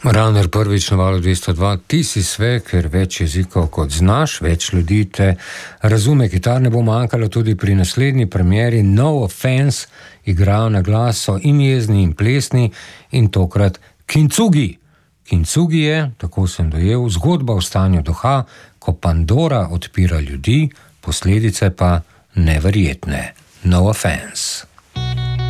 Ravner prvič na Valu 202, ti si sve, ker več jezikov kot znaš, več ljudi te razume. Kitar ne bo manjkalo tudi pri naslednji premieri. No Offense igrajo na glas, so in jezni in plesni in tokrat Kintsugi. Kintsugi je, tako sem dojel, zgodba o stanju duha, ko Pandora odpira ljudi, posledice pa neverjetne. No Offense.